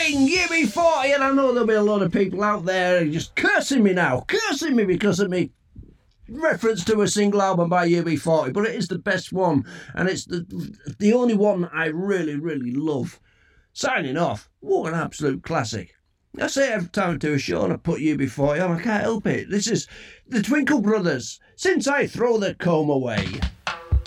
King, UB40, and I know there'll be a lot of people out there just cursing me because of me reference to a single album by UB40, but it is the best one, and it's the only one I really, really love. Signing off, what an absolute classic. I say it every time I do a show and I put UB40 on, I can't help it. This is the Twinkle Brothers, Since I Throw the Comb Away.